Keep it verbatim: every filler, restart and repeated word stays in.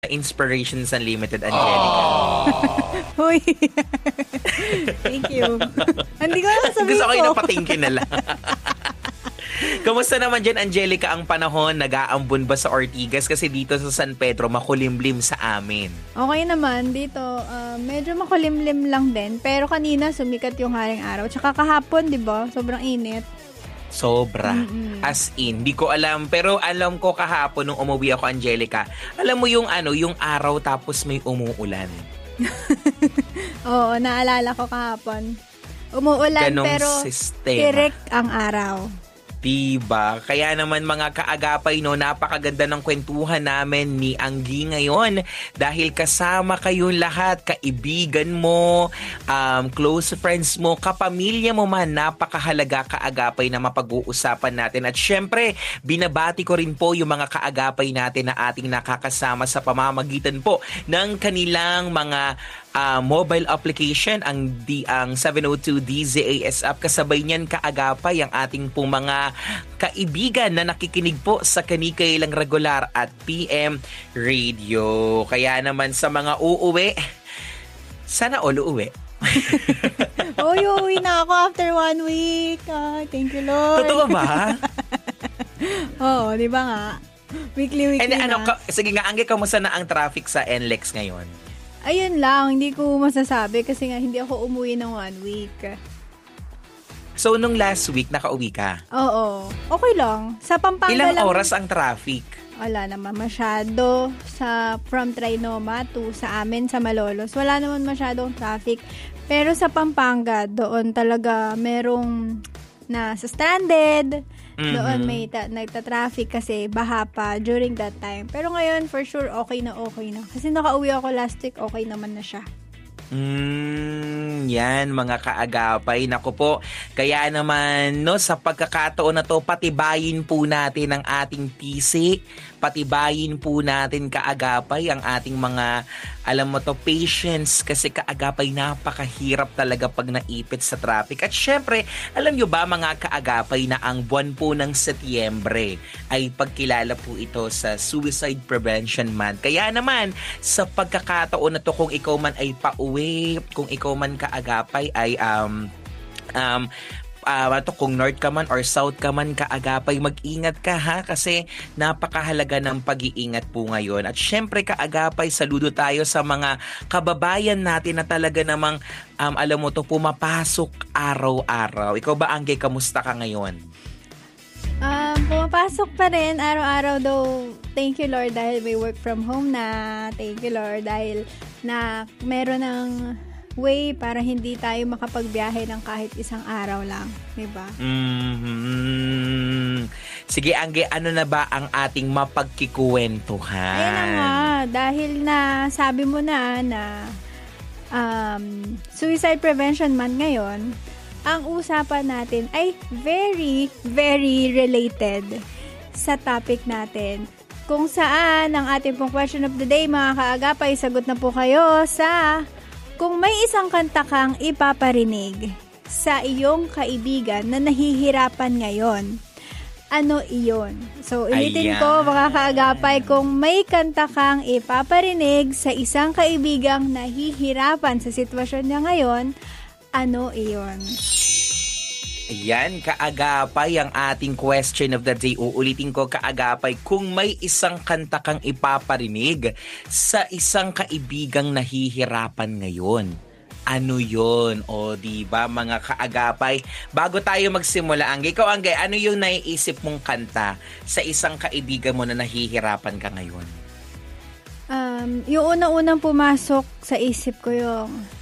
Inspirations Unlimited, Angelica. Hoy. Thank you. Hindi ko alam sabihin Gusto ko ko. yung napatingkin na lang. Kamusta naman dyan, Angelica, ang panahon? Nag-aambon ba sa Ortigas? Kasi dito sa San Pedro, makulimlim sa amin. Okay naman. Dito, uh, medyo makulimlim lang din. Pero kanina, sumikat yung haring araw. Tsaka kahapon, di ba? Sobrang init. Sobra. Mm-mm. As in, di ko alam. Pero alam ko kahapon nung umuwi ako, Angelica, alam mo yung ano, yung araw tapos may umuulan. Oo, naalala ko kahapon. Umuulan Ganong pero sistema. tirik ang araw. Diba? Kaya naman mga kaagapay, no, napakaganda ng kwentuhan namin ni Anggi ngayon dahil kasama kayong lahat, kaibigan mo, um, close friends mo, kapamilya mo man, napakahalaga kaagapay na mapag-uusapan natin. At syempre, binabati ko rin po yung mga kaagapay natin na ating nakakasama sa pamamagitan po ng kanilang mga Uh, mobile application, ang di ang seven oh two D Z A S app. Kasabay niyan kaagapay ang ating pong mga kaibigan na nakikinig po sa kanikailang regular at P M radio. Kaya naman sa mga uuwi, sana all uuwi. Uy, uwi na ako after one week. Ah, thank you, Lord. Totoo ba? Oo, di ba nga? Weekly, weekly And, na. ano, ka, sige nga, Angge, kamusta na ang traffic sa N L E X ngayon? Ayun lang, hindi ko masasabi kasi nga hindi ako umuwi ng one week. So, nung last week, nakauwi ka? Oo. Okay lang. Sa Pampanga Ilang lang. oras ang traffic? Wala naman masyado. Sa from Trinoma to sa amin sa Malolos, wala naman masyadong traffic. Pero sa Pampanga, doon talaga merong nasa stranded. Mm-hmm. Doon may ta- nagta-traffic kasi baha pa during that time. Pero ngayon, for sure, okay na okay na. Kasi nakauwi ako last week, okay naman na siya. Mm, yan mga kaagapay. Naku po, kaya naman no, sa pagkakataon na to, patibayin po natin ang ating tisi, patibayin po natin kaagapay ang ating mga, alam mo to, patience, kasi kaagapay napakahirap talaga pag naipit sa traffic. At syempre, alam nyo ba mga kaagapay na ang buwan po ng Setyembre ay pagkilala po ito sa Suicide Prevention Month. Kaya naman, sa pagkakataon na to, kung ikaw man ay pauwi, kung ikaw man kaagapay ay um um uh, to, kung north ka man or south ka man kaagapay, mag-ingat ka ha, kasi napakahalaga ng pag-iingat po ngayon. At syempre kaagapay, saludo tayo sa mga kababayan natin na talaga namang um, alam mo to, pumapasok araw-araw. Ikaw ba, Angge, kamusta ka ngayon? Um, pumapasok pa rin araw-araw, though. Thank you, Lord, dahil may work from home na. Thank you, Lord, dahil na meron ng way para hindi tayo makapagbiyahe ng kahit isang araw lang. Diba? Mm-hmm. Sige, Angge, ano na ba ang ating mapagkikwentuhan? Ayun na nga. Dahil na sabi mo na na um, Suicide Prevention Month ngayon, ang usapan natin ay very, very related sa topic natin. Kung saan ang ating pong question of the day, mga kaagapay, sagot na po kayo sa kung may isang kanta kang ipaparinig sa iyong kaibigan na nahihirapan ngayon, ano iyon? So, ulitin ko, mga kaagapay, kung may kanta kang ipaparinig sa isang kaibigang nahihirapan sa sitwasyon niya ngayon, ano iyon? Ayan, kaagapay ang ating question of the day. Uulitin ko, kaagapay, kung may isang kanta kang ipaparinig sa isang kaibigang nahihirapan ngayon, ano yon? O diba mga kaagapay, bago tayo magsimula, Angge, ikaw Angge, ano yung naiisip mong kanta sa isang kaibigan mo na nahihirapan ka ngayon? Um, yung unang-unang pumasok sa isip ko yung